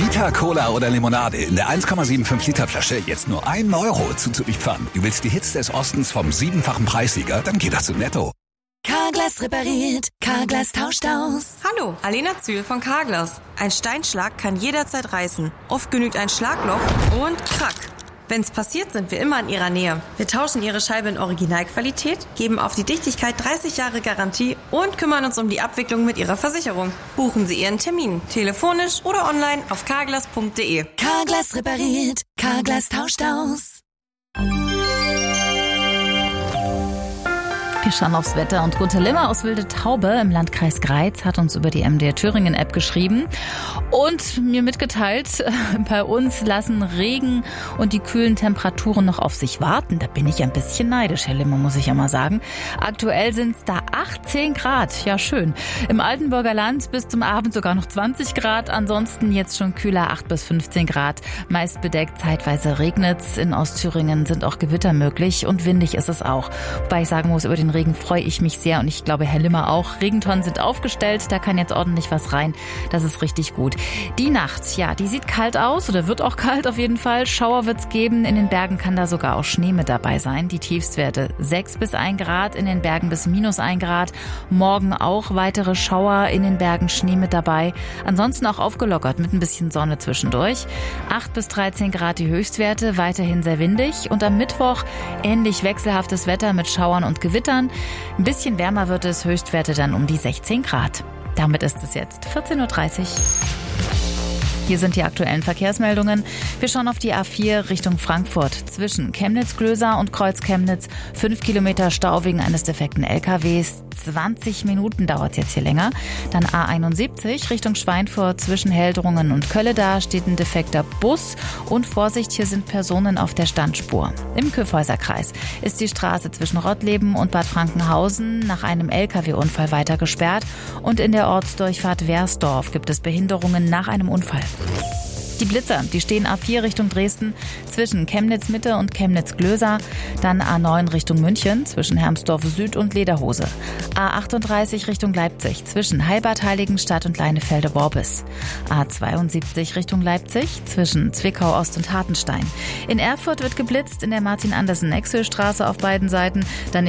Vita, Cola oder Limonade in der 1,75 Liter Flasche jetzt nur 1 Euro zu Du willst die Hits des Ostens vom 7-fachen Preissieger? Dann geht das zu Netto. Carglass repariert, Carglass tauscht aus. Hallo, Alena Zühl von Carglass. Ein Steinschlag kann jederzeit reißen. Oft genügt ein Schlagloch und krack. Wenn's passiert, sind wir immer in Ihrer Nähe. Wir tauschen Ihre Scheibe in Originalqualität, geben auf die Dichtigkeit 30 Jahre Garantie und kümmern uns um die Abwicklung mit Ihrer Versicherung. Buchen Sie Ihren Termin, telefonisch oder online auf carglass.de. Carglass repariert, Carglass tauscht aus. Wir schauen aufs Wetter und Gunther Limmer aus Wilde Taube im Landkreis Greiz hat uns über die MDR Thüringen App geschrieben und mir mitgeteilt, bei uns lassen Regen und die kühlen Temperaturen noch auf sich warten. Da bin ich ein bisschen neidisch, Herr Limmer, muss ich ja mal sagen. Aktuell sind es da 18 Grad, ja schön. Im Altenburger Land bis zum Abend sogar noch 20 Grad, ansonsten jetzt schon kühler 8 bis 15 Grad. Meist bedeckt, zeitweise regnet's. In Ostthüringen sind auch Gewitter möglich und windig ist es auch. Wobei ich sagen muss, über den Regen freue ich mich sehr und ich glaube, Herr Limmer auch. Regentonnen sind aufgestellt, da kann jetzt ordentlich was rein. Das ist richtig gut. Die Nacht, ja, die sieht kalt aus oder wird auch kalt auf jeden Fall. Schauer wird's geben. In den Bergen kann da sogar auch Schnee mit dabei sein. Die Tiefstwerte 6 bis 1 Grad, in den Bergen bis -1 Grad. Morgen auch weitere Schauer, in den Bergen Schnee mit dabei. Ansonsten auch aufgelockert mit ein bisschen Sonne zwischendurch. 8 bis 13 Grad die Höchstwerte, weiterhin sehr windig. Und am Mittwoch ähnlich wechselhaftes Wetter mit Schauern und Gewittern. Ein bisschen wärmer wird es, Höchstwerte dann um die 16 Grad. Damit ist es jetzt 14.30 Uhr. Hier sind die aktuellen Verkehrsmeldungen. Wir schauen auf die A4 Richtung Frankfurt. Zwischen Chemnitz-Glösa und Kreuz-Chemnitz 5 Kilometer Stau wegen eines defekten LKWs. 20 Minuten dauert es jetzt hier länger. Dann A71 Richtung Schweinfurt zwischen Heldrungen und Kölleda steht ein defekter Bus. Und Vorsicht, hier sind Personen auf der Standspur. Im Kyffhäuserkreis ist die Straße zwischen Rottleben und Bad Frankenhausen nach einem LKW-Unfall weiter gesperrt. Und in der Ortsdurchfahrt Wersdorf gibt es Behinderungen nach einem Unfall. Die Blitzer, die stehen A4 Richtung Dresden zwischen Chemnitz Mitte und Chemnitz Glösa, dann A9 Richtung München zwischen Hermsdorf Süd und Lederhose, A38 Richtung Leipzig zwischen Heilbad Heiligenstadt und Leinefelde-Worbis, A72 Richtung Leipzig zwischen Zwickau Ost und Hartenstein. In Erfurt wird geblitzt in der Martin-Andersen-Exel-Straße auf beiden Seiten, dann